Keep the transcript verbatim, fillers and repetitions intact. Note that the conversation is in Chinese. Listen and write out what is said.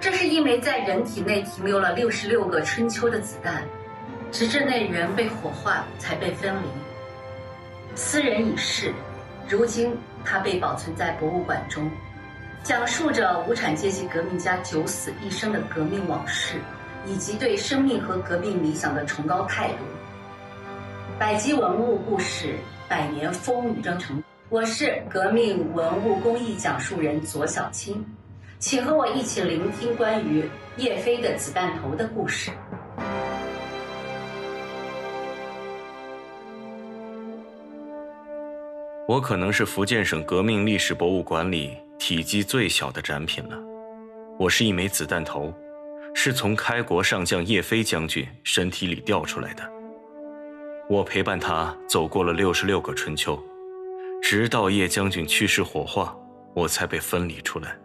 这是一枚在人体内停留了六十六个春秋的子弹，直至内源被火化才被分离。此人已逝，如今他被保存在博物馆中，讲述着无产阶级革命家九死一生的革命往事，以及对生命和革命理想的崇高态度。百集文物故事，百年风雨征程。我是革命文物工艺讲述人左小青，请和我一起聆听关于叶飞的子弹头的故事。 我可能是福建省革命历史博物馆里体积最小的展品了。我是一枚子弹头，是从开国上将叶飞将军身体里掉出来的。我陪伴他走过了六十六个春秋，直到叶将军去世火化，我才被分离出来。